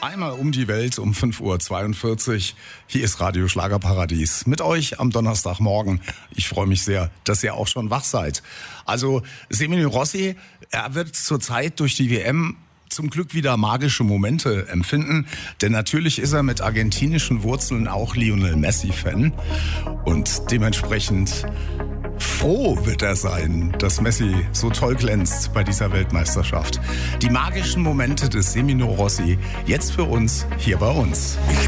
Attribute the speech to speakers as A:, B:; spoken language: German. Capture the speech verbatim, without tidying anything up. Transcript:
A: Einmal um die Welt um fünf Uhr zweiundvierzig. Hier ist Radio Schlagerparadies mit euch am Donnerstagmorgen. Ich freue mich sehr, dass ihr auch schon wach seid. Also Semino Rossi, er wird zurzeit durch die W M zum Glück wieder magische Momente empfinden, denn natürlich ist er mit argentinischen Wurzeln auch Lionel Messi-Fan und dementsprechend froh wird er sein, dass Messi so toll glänzt bei dieser Weltmeisterschaft. Die magischen Momente des Semino Rossi jetzt für uns hier bei uns.